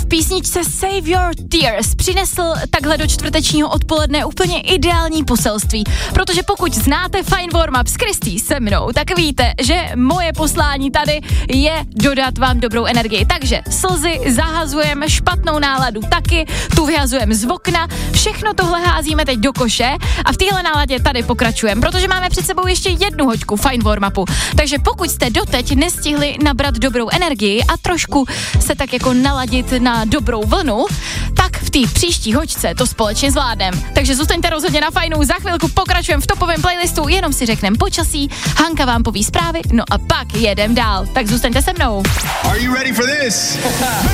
v písničce Save Your Tears přinesl takhle do čtvrtečního odpoledne úplně ideální poselství, protože pokud znáte Fine Warm Up s Kristý se mnou, tak víte, že moje poslání tady je dodat vám dobrou energii. Takže slzy zahazujeme, špatnou náladu taky, tu vyhazujeme z okna, všechno tohle házíme teď do koše a v téhle náladě tady pokračujeme, protože máme před sebou ještě jednu hoďku Fine Warm Upu. Takže pokud jste doteď nestihli nabrat dobrou energii a trošku se tak jako naladit na dobrou vlnu, tak v té příští hoďce to společně zvládneme. Takže zůstaňte rozhodně na Fajnu, za chvilku pokračujeme v topovém playlistu, jenom si řekneme počasí, Hanka vám poví zprávy, no a pak jedem dál. Tak zůstaňte se mnou. Are you ready for this?